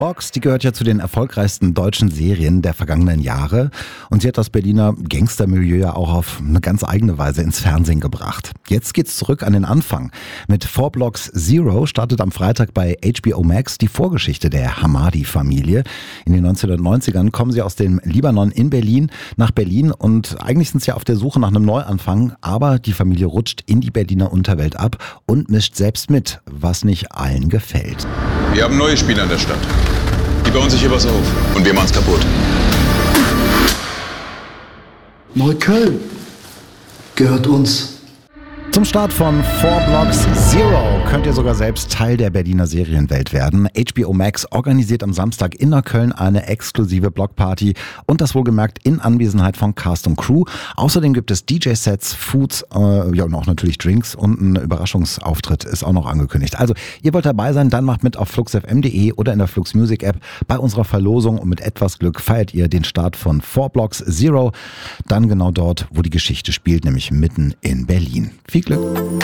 Box, die gehört ja zu den erfolgreichsten deutschen Serien der vergangenen Jahre und sie hat das Berliner Gangstermilieu ja auch auf eine ganz eigene Weise ins Fernsehen gebracht. Jetzt geht's zurück an den Anfang. Mit 4 Blocks Zero startet am Freitag bei HBO Max die Vorgeschichte der Hamadi-Familie. In den 1990ern kommen sie aus dem Libanon in Berlin nach Berlin und eigentlich sind sie ja auf der Suche nach einem Neuanfang, aber die Familie rutscht in die Berliner Unterwelt ab und mischt selbst mit, was nicht allen gefällt. Wir haben neue Spieler in der Stadt. Die bauen sich hier was auf und wir machen's kaputt. Neukölln gehört uns. Zum Start von 4 Blocks Zero könnt ihr sogar selbst Teil der Berliner Serienwelt werden. HBO Max organisiert am Samstag in Neukölln eine exklusive Blockparty und das wohlgemerkt in Anwesenheit von Cast und Crew. Außerdem gibt es DJ-Sets, Foods, und auch natürlich Drinks und ein Überraschungsauftritt ist auch noch angekündigt. Also ihr wollt dabei sein, dann macht mit auf fluxfm.de oder in der Flux Music App bei unserer Verlosung und mit etwas Glück feiert ihr den Start von 4 Blocks Zero. Dann genau dort, wo die Geschichte spielt, nämlich mitten in Berlin. Viel Glück!